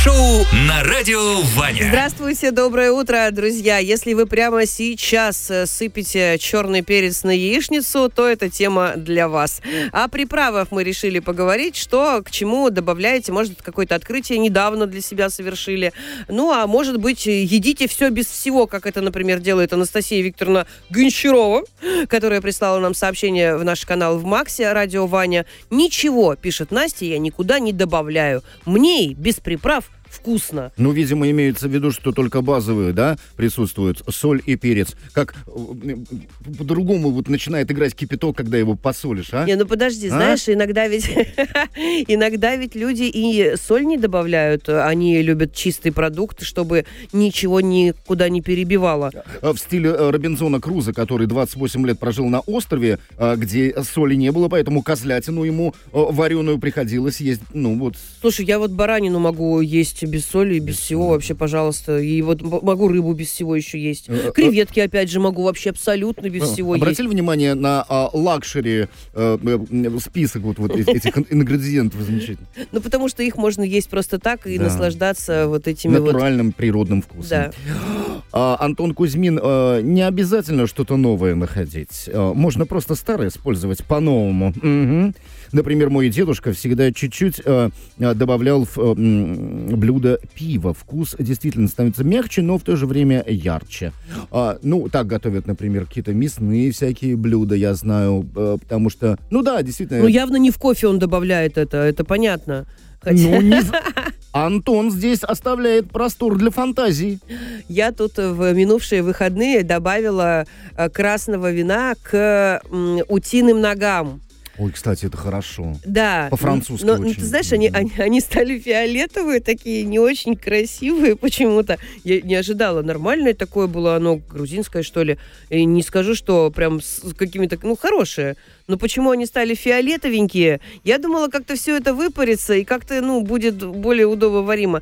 Шоу на радио Ваня. Здравствуйте, доброе утро, друзья. Если вы прямо сейчас сыпете черный перец на яичницу, то эта тема для вас. О приправах мы решили поговорить, что к чему добавляете. Может, какое-то открытие недавно для себя совершили. Ну, а может быть, едите все без всего, как это, например, делает Анастасия Викторовна Гончарова, которая прислала нам сообщение в наш канал в Максе, радио Ваня. Ничего, пишет Настя, я никуда не добавляю. Мне и без приправ вкусно. Ну, видимо, имеется в виду, что только базовые, да, присутствуют соль и перец. Как по-другому вот начинает играть кипяток, когда его посолишь, а? Не, ну подожди, знаешь, иногда ведь люди и соль не добавляют. Они любят чистый продукт, чтобы ничего никуда не перебивало. В стиле Робинзона Круза, который 28 лет прожил на острове, где соли не было, поэтому козлятину ему вареную приходилось есть, ну вот. Слушай, я вот баранину могу есть без соли и без всего вообще, пожалуйста. И вот могу рыбу без всего еще есть. Креветки, опять же, могу вообще абсолютно без всего есть. Обратили внимание на лакшери список вот этих ингредиентов замечательных? Ну, потому что их можно есть просто так и наслаждаться вот этими натуральным природным вкусом. Да. Антон Кузьмин, не обязательно что-то новое находить. Можно просто старое использовать по-новому. Угу. Например, мой дедушка всегда чуть-чуть добавлял в блюдо пива. Вкус действительно становится мягче, но в то же время ярче. Ну, так готовят, например, какие-то мясные всякие блюда, я знаю, потому что, ну да, действительно. Ну, явно не в кофе он добавляет это понятно. Антон здесь оставляет простор для фантазии. Я тут в минувшие выходные добавила красного вина к утиным ногам. Ой, кстати, это хорошо. Да. По-французски но, очень. Ты знаешь, они стали фиолетовые, такие не очень красивые почему-то. Я не ожидала. Нормальное такое было оно, грузинское, что ли. И не скажу, что прям с какими-то, хорошее. Но почему они стали фиолетовенькие? Я думала, как-то все это выпарится и как-то, будет более удобоваримо.